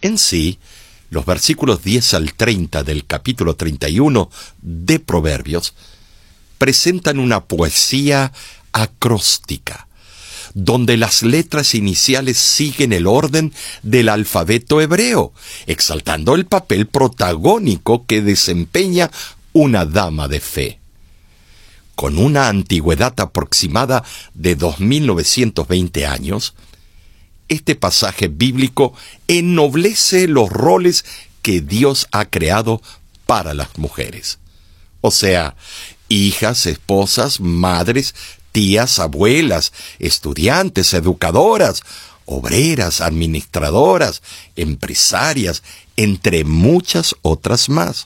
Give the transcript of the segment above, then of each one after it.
En sí, los versículos 10 al 30 del capítulo 31 de Proverbios presentan una poesía acróstica, donde las letras iniciales siguen el orden del alfabeto hebreo, exaltando el papel protagónico que desempeña una dama de fe. Con una antigüedad aproximada de 2920 años, este pasaje bíblico ennoblece los roles que Dios ha creado para las mujeres. O sea, hijas, esposas, madres, tías, abuelas, estudiantes, educadoras, obreras, administradoras, empresarias, entre muchas otras más.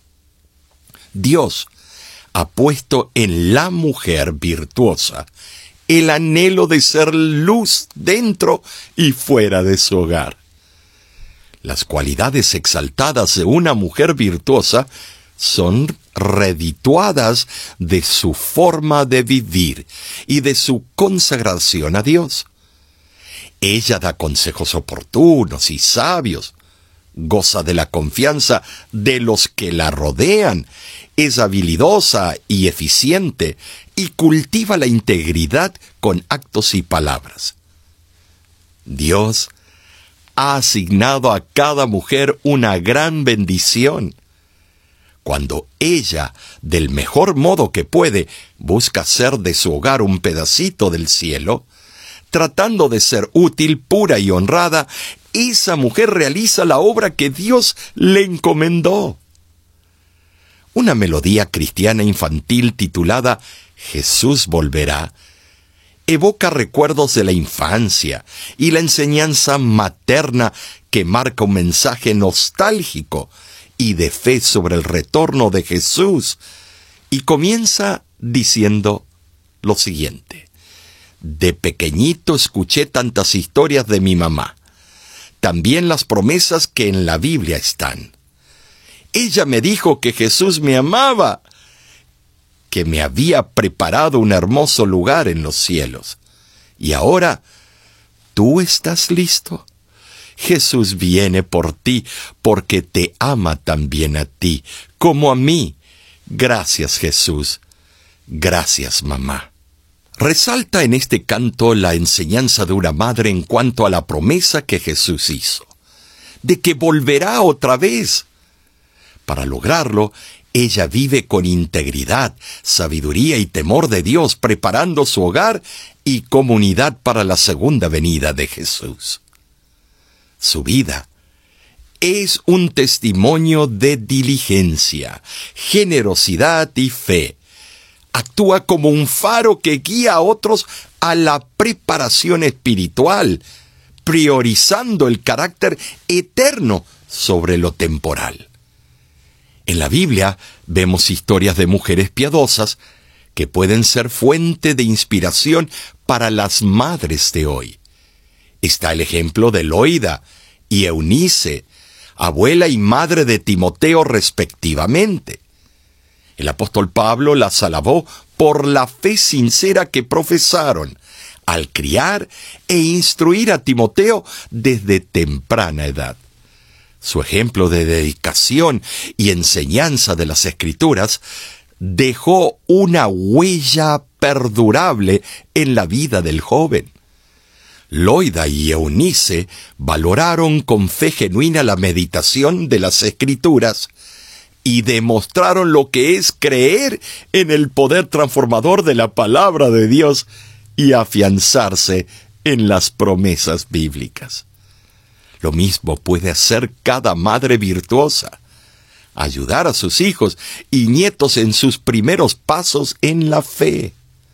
Dios ha puesto en la mujer virtuosa el anhelo de ser luz dentro y fuera de su hogar. Las cualidades exaltadas de una mujer virtuosa son redituadas de su forma de vivir y de su consagración a Dios. Ella da consejos oportunos y sabios, goza de la confianza de los que la rodean, es habilidosa y eficiente y cultiva la integridad con actos y palabras. Dios ha asignado a cada mujer una gran bendición. Cuando ella, del mejor modo que puede, busca hacer de su hogar un pedacito del cielo, tratando de ser útil, pura y honrada, esa mujer realiza la obra que Dios le encomendó. Una melodía cristiana infantil titulada Jesús volverá evoca recuerdos de la infancia y la enseñanza materna que marca un mensaje nostálgico y de fe sobre el retorno de Jesús, y comienza diciendo lo siguiente: de pequeñito escuché tantas historias de mi mamá, también las promesas que en la Biblia están. Ella me dijo que Jesús me amaba, que me había preparado un hermoso lugar en los cielos. Y ahora, ¿tú estás listo? Jesús viene por ti, porque te ama también a ti, como a mí. Gracias, Jesús. Gracias, mamá. Resalta en este canto la enseñanza de una madre en cuanto a la promesa que Jesús hizo, de que volverá otra vez. Para lograrlo, ella vive con integridad, sabiduría y temor de Dios, preparando su hogar y comunidad para la segunda venida de Jesús. Su vida es un testimonio de diligencia, generosidad y fe. Actúa como un faro que guía a otros a la preparación espiritual, priorizando el carácter eterno sobre lo temporal. En la Biblia vemos historias de mujeres piadosas que pueden ser fuente de inspiración para las madres de hoy. Está el ejemplo de Loida y Eunice, abuela y madre de Timoteo respectivamente. El apóstol Pablo las alabó por la fe sincera que profesaron al criar e instruir a Timoteo desde temprana edad. Su ejemplo de dedicación y enseñanza de las Escrituras dejó una huella perdurable en la vida del joven. Loida y Eunice valoraron con fe genuina la meditación de las Escrituras y demostraron lo que es creer en el poder transformador de la palabra de Dios y afianzarse en las promesas bíblicas. Lo mismo puede hacer cada madre virtuosa: ayudar a sus hijos y nietos en sus primeros pasos en la fe.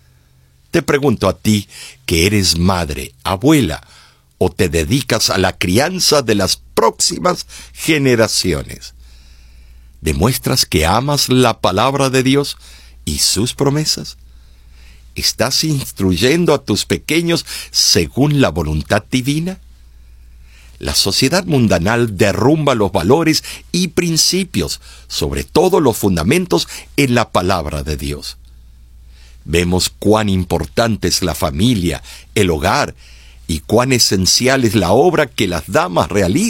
Te pregunto a ti, que eres madre, abuela, o te dedicas a la crianza de las próximas generaciones, ¿demuestras que amas la palabra de Dios y sus promesas? ¿Estás instruyendo a tus pequeños según la voluntad divina? La sociedad mundanal derrumba los valores y principios, sobre todo los fundamentos en la palabra de Dios. Vemos cuán importante es la familia, el hogar, y cuán esencial es la obra que las damas realizan